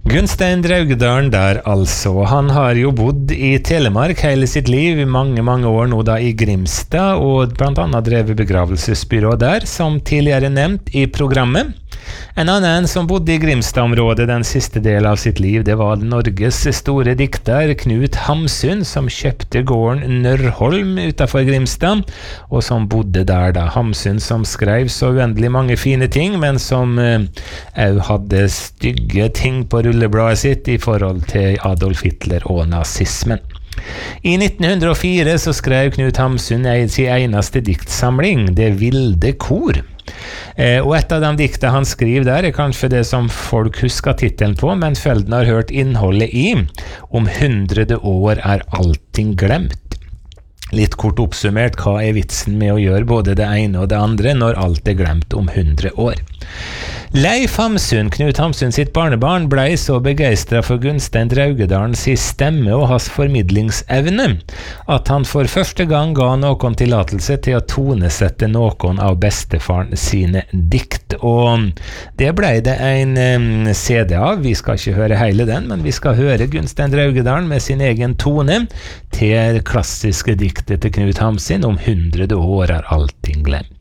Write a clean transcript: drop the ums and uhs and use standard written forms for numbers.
Gunstein Draugedalen der altså. Han har jo bodd i Telemark hele sitt liv, i mange, mange år nå da i Grimstad, og blant annet drevet begravelsesbyrå der, som tidligere nevnt i programmet. En annen som bodde i Grimstad-området den siste del av sitt liv, det var Norges store dikter Knut Hamsun, som kjøpte gården Nørholm utenfor Grimstad, og som bodde der da. Hamsun som skrev så uendelig mange fine ting, men som hadde stygge ting på rullebladet sitt i forhold til Adolf Hitler og nazismen. I 1904 så skrev Knut Hamsun sin eneste diktsamling, Det vilde kor. Og et av de dikta han skriver der er kanskje det som folk husker titelen på, men Felden har hørt innholdet i. Om 100 år er allting glemt. Litt kort oppsummert, hva er vitsen med å gjøre både det ene og det andre når alt er glemt om 100 år? Leif Hamsun, Knut Hamsun sitt barnebarn, blei så begeistret for Gunstein Draugedalen sin stemme og hans formidlingsevne, at han for første gang ga noen tillatelse til å tonesette noen av bestefaren sine dikt, og det blei det en CD av. Vi skal ikke høre hele den, men vi skal høre Gunstein Draugedalen med sin egen tone til klassiske diktet til Knut Hamsun, Om 100 år er allting glemt.